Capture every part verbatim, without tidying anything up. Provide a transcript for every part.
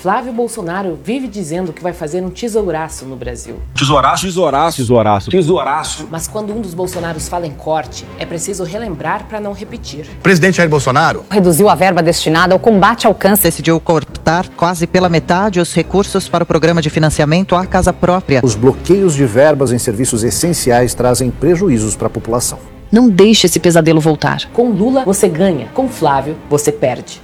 Flávio Bolsonaro vive dizendo que vai fazer um tesouraço no Brasil. Tesouraço? Tesouraço. Tesouraço. Tesouraço. Mas quando um dos Bolsonaros fala em corte, é preciso relembrar para não repetir. O presidente Jair Bolsonaro reduziu a verba destinada ao combate ao câncer. Decidiu cortar quase pela metade os recursos para o programa de financiamento à casa própria. Os bloqueios de verbas em serviços essenciais trazem prejuízos para a população. Não deixe esse pesadelo voltar. Com Lula, você ganha. Com Flávio, você perde.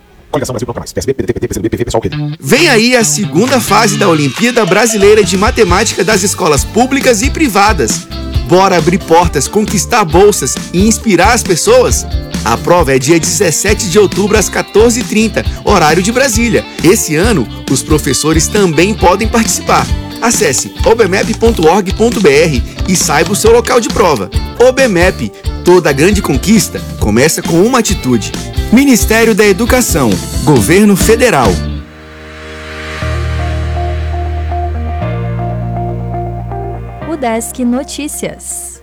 Vem aí a segunda fase da Olimpíada Brasileira de Matemática das escolas públicas e privadas. Bora abrir portas, conquistar bolsas e inspirar as pessoas? A prova é dia dezessete de outubro às quatorze e trinta, horário de Brasília. Esse ano, os professores também podem participar. Acesse obmep ponto org ponto br e saiba o seu local de prova. OBMEP, toda grande conquista começa com uma atitude. Ministério da Educação, Governo Federal. Udesc Notícias.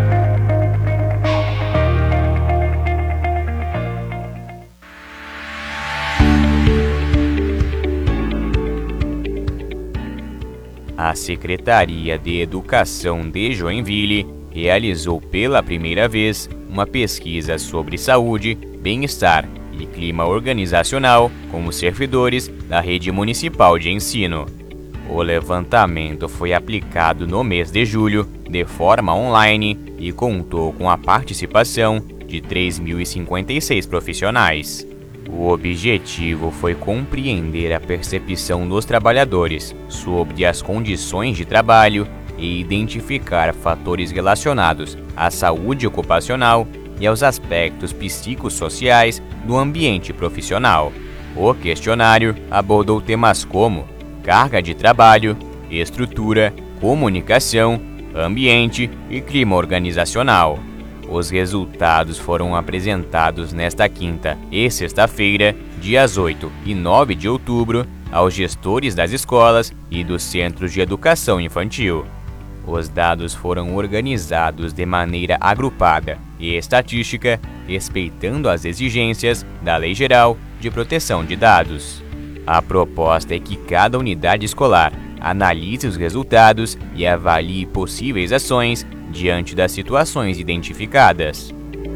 A Secretaria de Educação de Joinville realizou pela primeira vez uma pesquisa sobre saúde, bem-estar e clima organizacional com os servidores da rede municipal de ensino. O levantamento foi aplicado no mês de julho de forma online e contou com a participação de três mil e cinquenta e seis profissionais. O objetivo foi compreender a percepção dos trabalhadores sobre as condições de trabalho e identificar fatores relacionados à saúde ocupacional e aos aspectos psicossociais do ambiente profissional. O questionário abordou temas como carga de trabalho, estrutura, comunicação, ambiente e clima organizacional. Os resultados foram apresentados nesta quinta e sexta-feira, dias oito e nove de outubro, aos gestores das escolas e dos centros de educação infantil. Os dados foram organizados de maneira agrupada e estatística, respeitando as exigências da Lei Geral de Proteção de Dados. A proposta é que cada unidade escolar analise os resultados e avalie possíveis ações diante das situações identificadas.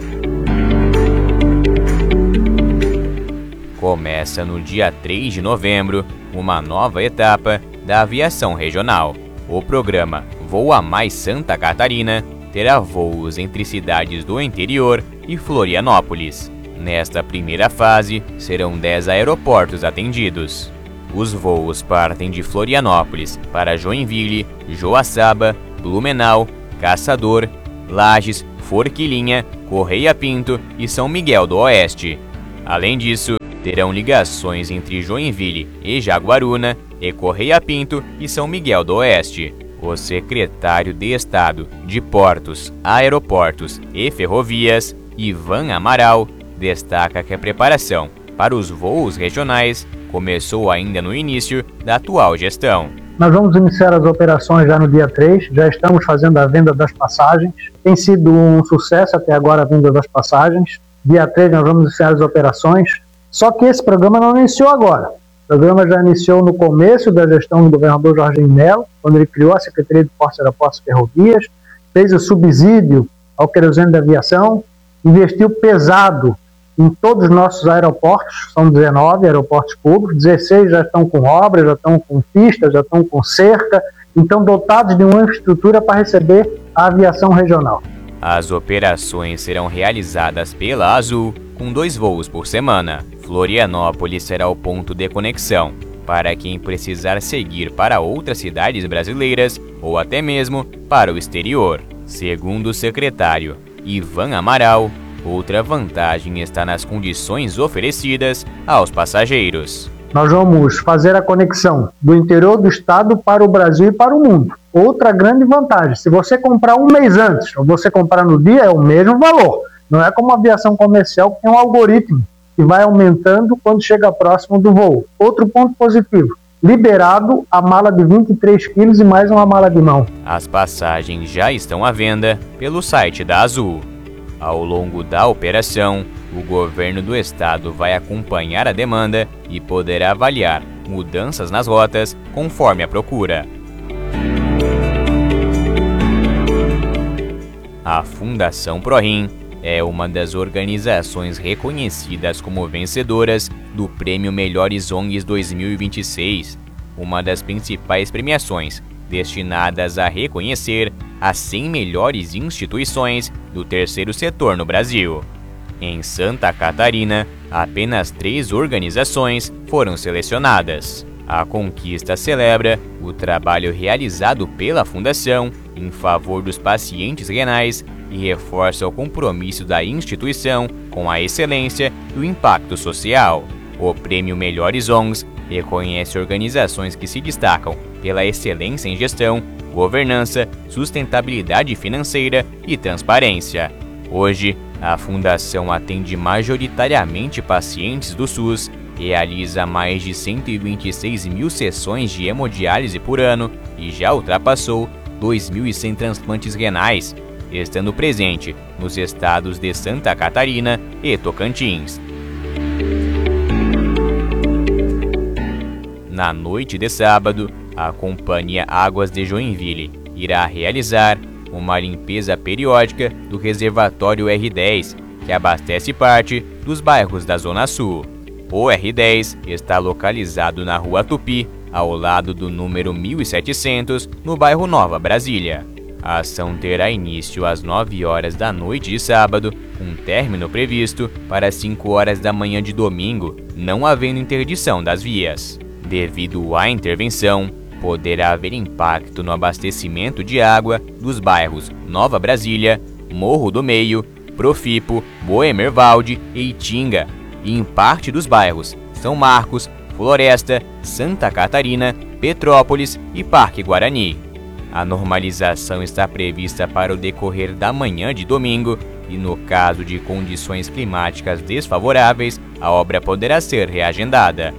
Começa no dia três de novembro uma nova etapa da aviação regional. O programa Voa Mais Santa Catarina terá voos entre cidades do interior e Florianópolis. Nesta primeira fase, serão dez aeroportos atendidos. Os voos partem de Florianópolis para Joinville, Joaçaba, Blumenau, Caçador, Lages, Forquilinha, Correia Pinto e São Miguel do Oeste. Além disso, terão ligações entre Joinville e Jaguaruna e Correia Pinto e São Miguel do Oeste. O secretário de Estado de Portos, Aeroportos e Ferrovias, Ivan Amaral, destaca que a preparação para os voos regionais começou ainda no início da atual gestão. Nós vamos iniciar as operações já no dia três, já estamos fazendo a venda das passagens. Tem sido um sucesso até agora a venda das passagens. Dia três nós vamos iniciar as operações. Só que esse programa não iniciou agora. O programa já iniciou no começo da gestão do governador Jorginho Melo, quando ele criou a Secretaria de Portos, Aeroportos e Ferrovias, fez o subsídio ao querosene da aviação, investiu pesado em todos os nossos aeroportos, são dezenove aeroportos públicos, dezesseis já estão com obras, já estão com pistas, já estão com cerca, então dotados de uma infraestrutura para receber a aviação regional. As operações serão realizadas pela Azul, com dois voos por semana. Florianópolis será o ponto de conexão para quem precisar seguir para outras cidades brasileiras ou até mesmo para o exterior. Segundo o secretário Ivan Amaral, outra vantagem está nas condições oferecidas aos passageiros. Nós vamos fazer a conexão do interior do estado para o Brasil e para o mundo. Outra grande vantagem, se você comprar um mês antes ou você comprar no dia, é o mesmo valor. Não é como a aviação comercial que tem um algoritmo que vai aumentando quando chega próximo do voo. Outro ponto positivo, liberado a mala de vinte e três quilos e mais uma mala de mão. As passagens já estão à venda pelo site da Azul. Ao longo da operação, o governo do estado vai acompanhar a demanda e poderá avaliar mudanças nas rotas conforme a procura. A Fundação ProRim é uma das organizações reconhecidas como vencedoras do Prêmio Melhores O N Gs dois mil e vinte e seis, uma das principais premiações destinadas a reconhecer as cem melhores instituições do terceiro setor no Brasil. Em Santa Catarina, apenas três organizações foram selecionadas. A conquista celebra o trabalho realizado pela Fundação em favor dos pacientes renais e reforça o compromisso da instituição com a excelência e o impacto social. O Prêmio Melhores O N Gs reconhece organizações que se destacam pela excelência em gestão, governança, sustentabilidade financeira e transparência. Hoje, a Fundação atende majoritariamente pacientes do SUS, realiza mais de cento e vinte e seis mil sessões de hemodiálise por ano e já ultrapassou dois mil e cem transplantes renais, estando presente nos estados de Santa Catarina e Tocantins. Na noite de sábado, a Companhia Águas de Joinville irá realizar uma limpeza periódica do reservatório R dez, que abastece parte dos bairros da Zona Sul. O R dez está localizado na Rua Tupi, ao lado do número mil e setecentos, no bairro Nova Brasília. A ação terá início às nove horas da noite de sábado, com término previsto para cinco horas da manhã de domingo, não havendo interdição das vias. Devido à intervenção, poderá haver impacto no abastecimento de água dos bairros Nova Brasília, Morro do Meio, Profipo, Boemervalde e Itinga, e em parte dos bairros São Marcos, Floresta, Santa Catarina, Petrópolis e Parque Guarani. A normalização está prevista para o decorrer da manhã de domingo e, no caso de condições climáticas desfavoráveis, a obra poderá ser reagendada.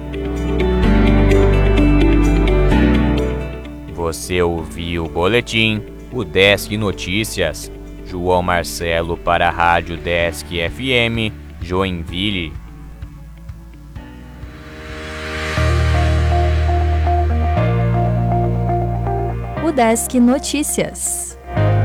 Você ouviu o boletim, o Desk Notícias. João Marcelo para a Rádio Desk F M, Joinville. O Desk Notícias.